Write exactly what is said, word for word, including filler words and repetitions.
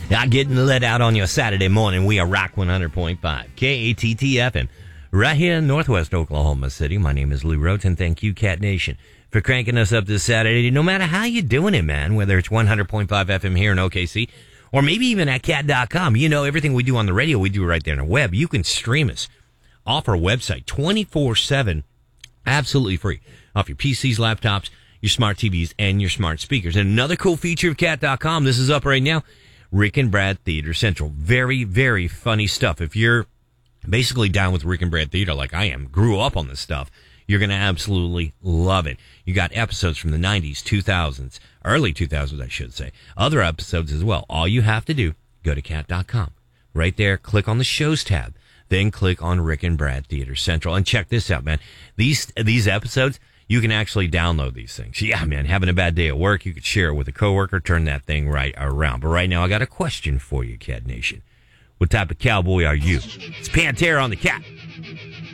Not getting let out on your Saturday morning. We are Rock one hundred point five, K A T T F M, right here in Northwest Oklahoma City. My name is Lou Rhodes, and thank you, Cat Nation, for cranking us up this Saturday. No matter how you're doing it, man, whether it's one hundred point five F M here in O K C, or maybe even at cat dot com. You know, everything we do on the radio, we do right there on the web. You can stream us off our website twenty-four seven, absolutely free, off your P Cs, laptops, your smart T Vs, and your smart speakers. And another cool feature of cat dot com, this is up right now, Rick and Brad Theater Central. Very, very funny stuff. If you're basically down with Rick and Brad Theater like I am, grew up on this stuff, you're going to absolutely love it. You got episodes from the nineties, two thousands, early two thousands, I should say. Other episodes as well. All you have to do, go to cat dot com. Right there, click on the shows tab. Then click on Rick and Brad Theater Central. And check this out, man. These these episodes, you can actually download these things. Yeah, man, having a bad day at work, you could share it with a coworker, turn that thing right around. But right now, I got a question for you, Cat Nation. What type of cowboy are you? It's Pantera on the Cat